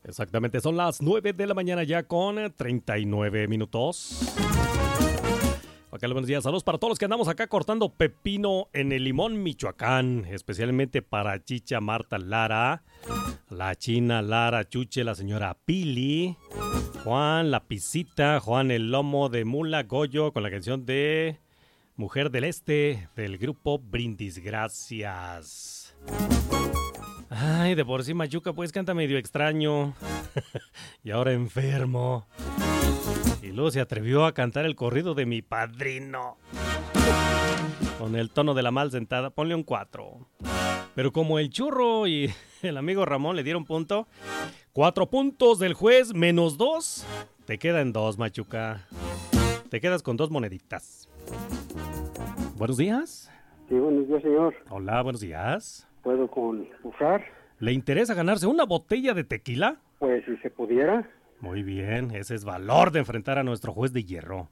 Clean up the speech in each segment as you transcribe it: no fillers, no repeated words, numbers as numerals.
Exactamente, son las 9 de la mañana ya con 39 minutos. Acá, buenos días, saludos para todos los que andamos acá cortando pepino en el Limón, Michoacán, especialmente para Chicha, Marta, Lara, la China, Lara, Chuche, la señora Pili, Juan, la Pisita, Juan el Lomo de Mula, Goyo, con la canción de Mujer del Este, del grupo Brindis, gracias. Ay, de por sí Machuca pues canta medio extraño. Y ahora enfermo. Y luego se atrevió a cantar el corrido de mi padrino. Con el tono de la mal sentada, ponle un 4. Pero como el churro y el amigo Ramón le dieron punto, 4 puntos del juez menos 2. Te quedan 2, Machuca. Te quedas con 2 moneditas. Buenos días. Sí, buenos días, señor. Hola, buenos días. ¿Puedo concursar? ¿Le interesa ganarse una botella de tequila? Pues si se pudiera. Muy bien, ese es valor de enfrentar a nuestro juez de hierro.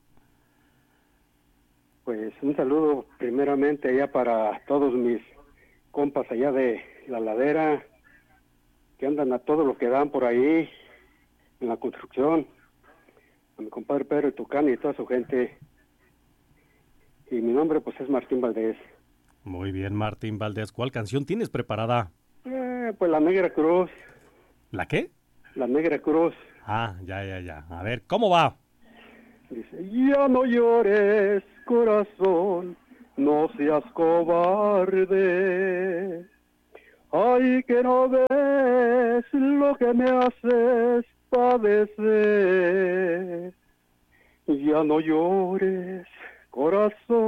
Pues un saludo primeramente allá para todos mis compas allá de la ladera, que andan a todo lo que dan por ahí, en la construcción. A mi compadre Pedro Tucán y toda su gente. Y mi nombre pues es Martín Valdés. Muy bien, Martín Valdés. ¿Cuál canción tienes preparada? Pues La Negra Cruz. ¿La qué? La Negra Cruz. Ah, ya. A ver, ¿cómo va? Dice, ya no llores, corazón, no seas cobarde. Ay, que no ves lo que me haces padecer. Ya no llores, corazón.